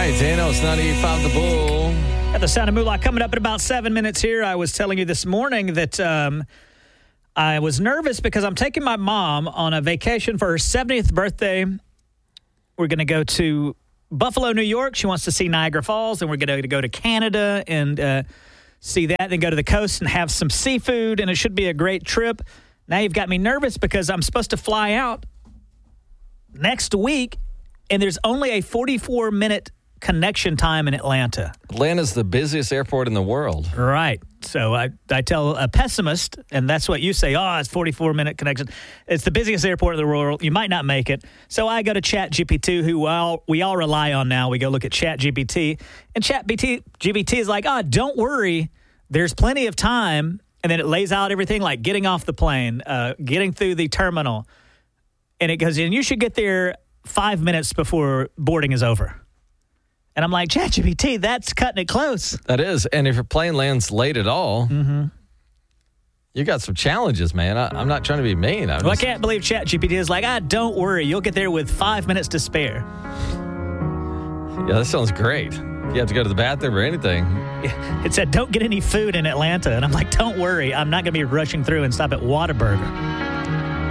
right, Danos 98.5 The Bull. Got the Sound of Moolah coming up in about 7 minutes here. I was telling you this morning that I was nervous because I'm taking my mom on a vacation for her 70th birthday. We're going to go to Buffalo, New York. She wants to see Niagara Falls, and we're going to go to Canada and see that, then go to the coast and have some seafood, and it should be a great trip. Now you've got me nervous because I'm supposed to fly out next week, and there's only a 44-minute connection time in Atlanta. Atlanta's the busiest airport in the world. Right. So I tell a pessimist, and that's what you say, it's 44-minute connection. It's the busiest airport in the world. You might not make it. So I go to ChatGPT, who we all rely on now. We go look at ChatGPT, and ChatGPT is like, don't worry. There's plenty of time. And then it lays out everything like getting off the plane, getting through the terminal. And it goes, and you should get there 5 minutes before boarding is over. And I'm like, ChatGPT, that's cutting it close. That is. And if your plane lands late at all, you got some challenges, man. I'm not trying to be mean. I can't believe ChatGPT is like, don't worry. You'll get there with 5 minutes to spare. Yeah, that sounds great. If you have to go to the bathroom or anything. It said, don't get any food in Atlanta. And I'm like, don't worry. I'm not going to be rushing through and stop at Whataburger.